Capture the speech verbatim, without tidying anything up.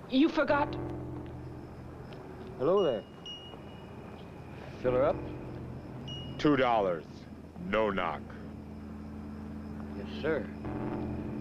You forgot? Hello there. Fill her up? Two dollars. No knock. Yes, sir.